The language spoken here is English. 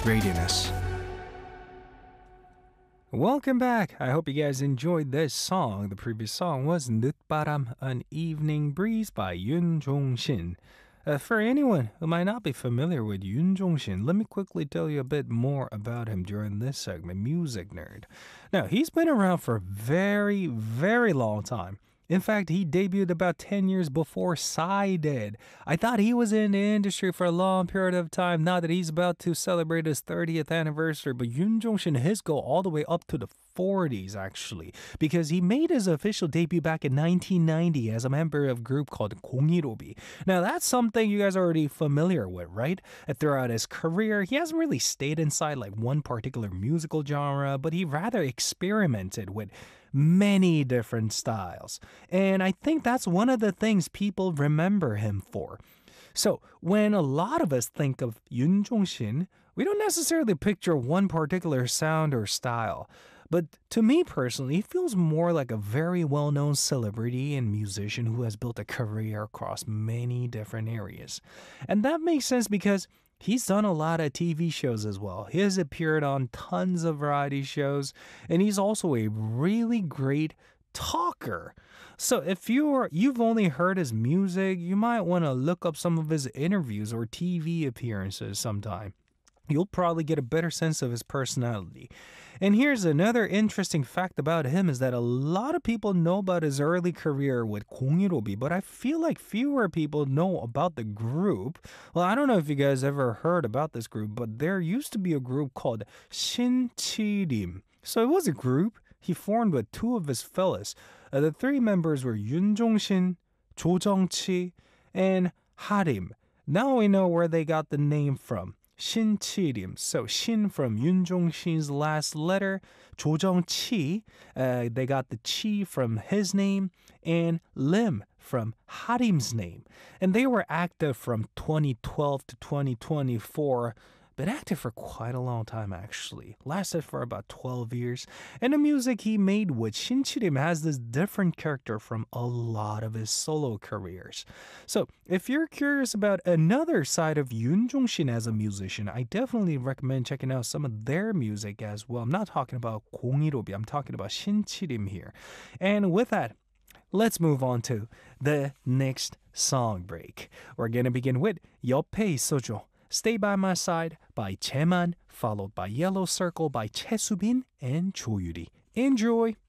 Radiance. Welcome back. I hope you guys enjoyed this song. The previous song was 늦바람, An Evening Breeze by Yoon Jong-shin. For anyone who might not be familiar with Yoon Jong-shin, let me quickly tell you a bit more about him during this segment, Music Nerd. Now, he's been around for a very, very long time. In fact, he debuted about 10 years before Psy did. I thought he was in the industry for a long period of time, now that he's about to celebrate his 30th anniversary, but Yoon Jong-shin, his go all the way up to the 40s actually, because he made his official debut back in 1990 as a member of a group called 015. Now that's something you guys are already familiar with, right? Throughout his career, he hasn't really stayed inside like one particular musical genre, but he rather experimented with many different styles. And I think that's one of the things people remember him for. So when a lot of us think of Yoon Jong-shin, we don't necessarily picture one particular sound or style. But to me personally, he feels more like a very well-known celebrity and musician who has built a career across many different areas. And that makes sense because he's done a lot of TV shows as well. He has appeared on tons of variety shows, and he's also a really great talker. So if you've only heard his music, you might want to look up some of his interviews or TV appearances sometime. You'll probably get a better sense of his personality. And here's another interesting fact about him is that a lot of people know about his early career with 015, but I feel like fewer people know about the group. Well, I don't know if you guys ever heard about this group, but there used to be a group called Shinchirim. So it was a group he formed with two of his fellas. The three members were Yoon Jong-shin, Jo Jung-chi, and Harim. Now we know where they got the name from. Shinchirim. So Shin from Yoon Jong-shin's last letter, Jo Jung-chi, they got the chi from his name, and Lim from Harim's name. And they were active from 2012 to 2024. Been active for quite a long time actually. Lasted for about 12 years. And the music he made with Shinchirim has this different character from a lot of his solo careers. So if you're curious about another side of Yoon Jong-shin as a musician, I definitely recommend checking out some of their music as well. I'm not talking about 015, I'm talking about Shinchirim here. And with that, let's move on to the next song break. We're going to begin with 옆에 있어줘, Stay by My Side by Chaeman, followed by Yellow Circle by Chae Soo-bin and Cho Yuri. Enjoy!